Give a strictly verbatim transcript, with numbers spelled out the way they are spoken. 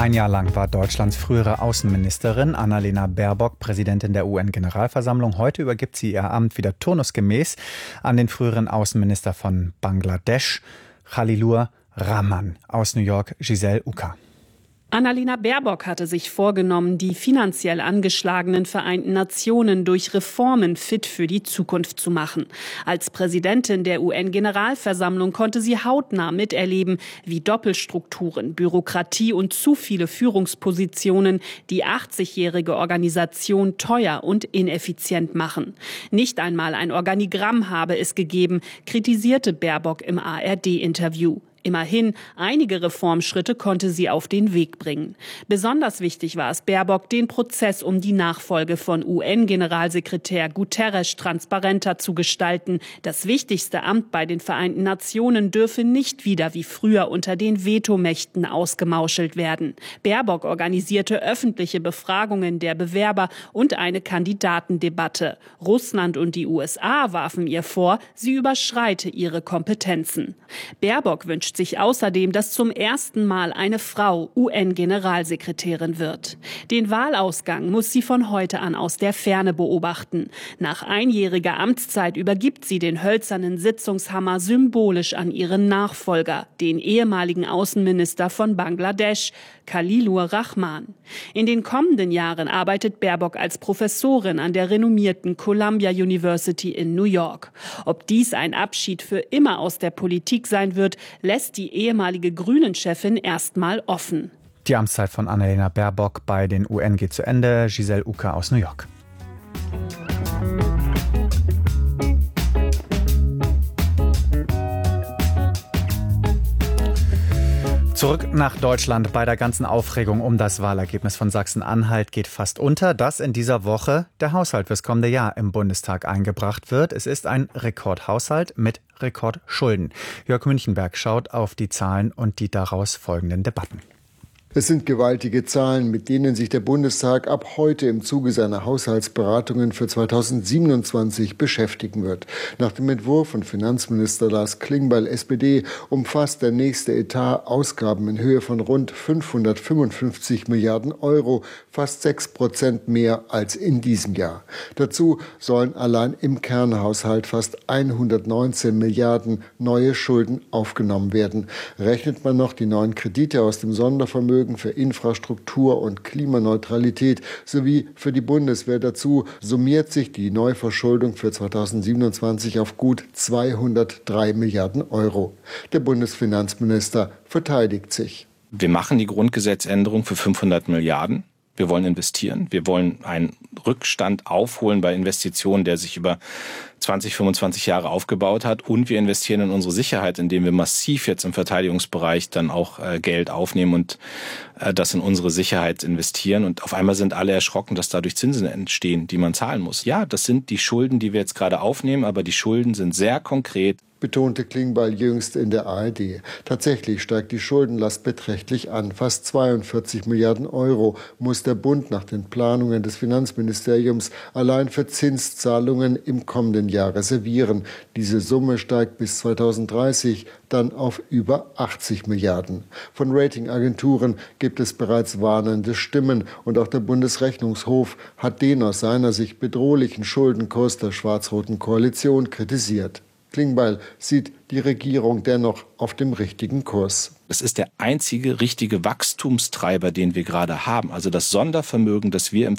Ein Jahr lang war Deutschlands frühere Außenministerin Annalena Baerbock Präsidentin der U N-Generalversammlung. Heute übergibt sie ihr Amt wieder turnusgemäß an den früheren Außenminister von Bangladesch, Khalilur Rahman. Aus New York, Giselle Uka. Annalena Baerbock hatte sich vorgenommen, die finanziell angeschlagenen Vereinten Nationen durch Reformen fit für die Zukunft zu machen. Als Präsidentin der U N-Generalversammlung konnte sie hautnah miterleben, wie Doppelstrukturen, Bürokratie und zu viele Führungspositionen die achtzigjährige Organisation teuer und ineffizient machen. Nicht einmal ein Organigramm habe es gegeben, kritisierte Baerbock im A R D-Interview. Immerhin, einige Reformschritte konnte sie auf den Weg bringen. Besonders wichtig war es Baerbock, den Prozess um die Nachfolge von U N-Generalsekretär Guterres transparenter zu gestalten. Das wichtigste Amt bei den Vereinten Nationen dürfe nicht wieder wie früher unter den Vetomächten ausgemauschelt werden. Baerbock organisierte öffentliche Befragungen der Bewerber und eine Kandidatendebatte. Russland und die U S A warfen ihr vor, sie überschreite ihre Kompetenzen. Baerbock wünscht sich außerdem, dass zum ersten Mal eine Frau U N-Generalsekretärin wird. Den Wahlausgang muss sie von heute an aus der Ferne beobachten. Nach einjähriger Amtszeit übergibt sie den hölzernen Sitzungshammer symbolisch an ihren Nachfolger, den ehemaligen Außenminister von Bangladesch, Khalilur Rahman. In den kommenden Jahren arbeitet Baerbock als Professorin an der renommierten Columbia University in New York. Ob dies ein Abschied für immer aus der Politik sein wird, lässt die ehemalige Grünen-Chefin erstmal offen. Die Amtszeit von Annalena Baerbock bei den U N geht zu Ende. Giselle Uka aus New York. Zurück nach Deutschland. Bei der ganzen Aufregung um das Wahlergebnis von Sachsen-Anhalt geht fast unter, dass in dieser Woche der Haushalt fürs kommende Jahr im Bundestag eingebracht wird. Es ist ein Rekordhaushalt mit Rekordschulden. Jörg Münchenberg schaut auf die Zahlen und die daraus folgenden Debatten. Es sind gewaltige Zahlen, mit denen sich der Bundestag ab heute im Zuge seiner Haushaltsberatungen für zweitausendsiebenundzwanzig beschäftigen wird. Nach dem Entwurf von Finanzminister Lars Klingbeil, S P D, umfasst der nächste Etat Ausgaben in Höhe von rund fünfhundertfünfundfünfzig Milliarden Euro, fast sechs Prozent mehr als in diesem Jahr. Dazu sollen allein im Kernhaushalt fast hundertneunzehn Milliarden neue Schulden aufgenommen werden. Rechnet man noch die neuen Kredite aus dem Sondervermögen für Infrastruktur und Klimaneutralität sowie für die Bundeswehr dazu, summiert sich die Neuverschuldung für zweitausendsiebenundzwanzig auf gut zweihundertdrei Milliarden Euro. Der Bundesfinanzminister verteidigt sich. Wir machen die Grundgesetzänderung für fünfhundert Milliarden. Wir wollen investieren. Wir wollen einen Rückstand aufholen bei Investitionen, der sich über zwanzig, fünfundzwanzig Jahre aufgebaut hat. Und wir investieren in unsere Sicherheit, indem wir massiv jetzt im Verteidigungsbereich dann auch äh, Geld aufnehmen und äh, das in unsere Sicherheit investieren. Und auf einmal sind alle erschrocken, dass dadurch Zinsen entstehen, die man zahlen muss. Ja, das sind die Schulden, die wir jetzt gerade aufnehmen, aber die Schulden sind sehr konkret, betonte Klingbeil jüngst in der A R D. Tatsächlich steigt die Schuldenlast beträchtlich an. Fast zweiundvierzig Milliarden Euro muss der Bund nach den Planungen des Finanzministeriums allein für Zinszahlungen im kommenden Jahr reservieren. Diese Summe steigt bis zweitausenddreißig dann auf über achtzig Milliarden. Von Ratingagenturen gibt es bereits warnende Stimmen und auch der Bundesrechnungshof hat den aus seiner Sicht bedrohlichen Schuldenkurs der schwarz-roten Koalition kritisiert. Klingbeil sieht die Regierung dennoch auf dem richtigen Kurs. Es ist der einzige richtige Wachstumstreiber, den wir gerade haben. Also das Sondervermögen, das wir im